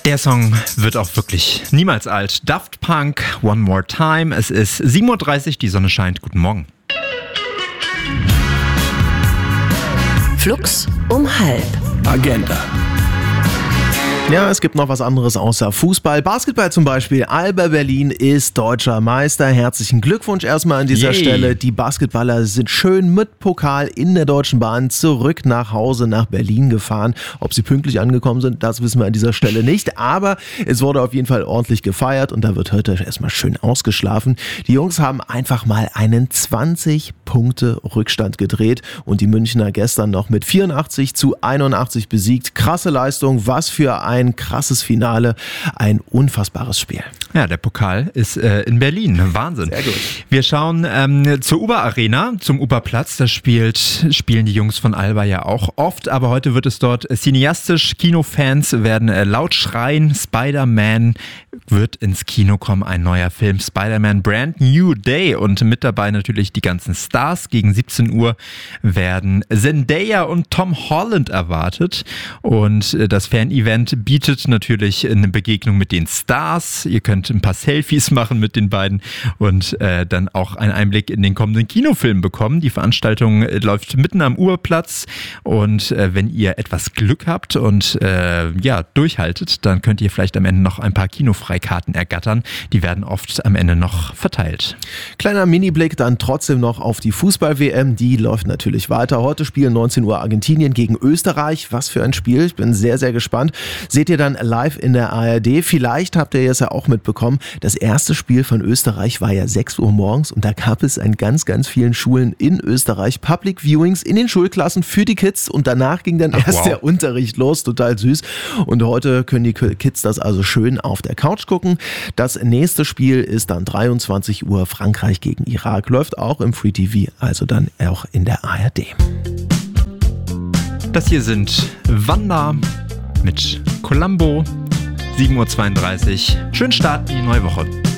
Der Song wird auch wirklich niemals alt. Daft Punk, One More Time. Es ist 7.30 Uhr, die Sonne scheint. Guten Morgen. Flux um 12:30. Agenda. Ja, es gibt noch was anderes außer Fußball. Basketball zum Beispiel. Alba Berlin ist deutscher Meister. Herzlichen Glückwunsch erstmal an dieser Stelle. Die Basketballer sind schön mit Pokal in der Deutschen Bahn zurück nach Hause, nach Berlin gefahren. Ob sie pünktlich angekommen sind, das wissen wir an dieser Stelle nicht. Aber es wurde auf jeden Fall ordentlich gefeiert und da wird heute erstmal schön ausgeschlafen. Die Jungs haben einfach mal einen 20-Punkte-Rückstand gedreht und die Münchner gestern noch mit 84-81 besiegt. Krasse Leistung, was für ein krasses Finale, ein unfassbares Spiel. Ja, der Pokal ist in Berlin. Wahnsinn. Sehr gut. Wir schauen zur Uber-Arena, zum Uber-Platz. Da spielen die Jungs von Alba ja auch oft, aber heute wird es dort cineastisch. Kinofans werden laut schreien. Spider-Man wird ins Kino kommen, ein neuer Film. Spider-Man Brand New Day und mit dabei natürlich die ganzen Stars. Gegen 17 Uhr werden Zendaya und Tom Holland erwartet und das Fan-Event bietet natürlich eine Begegnung mit den Stars. Ihr könnt ein paar Selfies machen mit den beiden und dann auch einen Einblick in den kommenden Kinofilm bekommen. Die Veranstaltung läuft mitten am Urplatz und wenn ihr etwas Glück habt und durchhaltet, dann könnt ihr vielleicht am Ende noch ein paar Kinofreikarten ergattern. Die werden oft am Ende noch verteilt. Kleiner Mini-Blick dann trotzdem noch auf die Fußball-WM. Die läuft natürlich weiter. Heute spielen 19 Uhr Argentinien gegen Österreich. Was für ein Spiel. Ich bin sehr, sehr gespannt. Seht ihr dann live in der ARD. Vielleicht habt ihr es ja auch mitbekommen. Das erste Spiel von Österreich war ja 6 Uhr morgens und da gab es an ganz, ganz vielen Schulen in Österreich Public Viewings in den Schulklassen für die Kids und danach ging dann erst der Unterricht los. Total süß. Und heute können die Kids das also schön auf der Couch gucken. Das nächste Spiel ist dann 23 Uhr Frankreich gegen Irak. Läuft auch im Free TV, also dann auch in der ARD. Das hier sind Wanda mit Columbo, 7.32 Uhr. Schönen Start in die neue Woche.